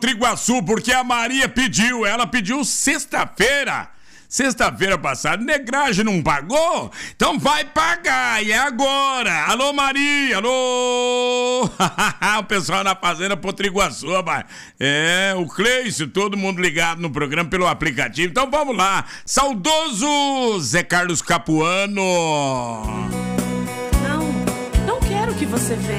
Triguaçu, porque a Maria pediu. Ela pediu sexta-feira. Sexta-feira passada, Negragem não pagou? Então vai pagar, e é agora. Alô, Maria, alô. O pessoal na fazenda Potriguaçu, rapaz. É, o Cleice, todo mundo ligado no programa pelo aplicativo. Então vamos lá. Saudoso Zé Carlos Capuano. Não quero que você venha.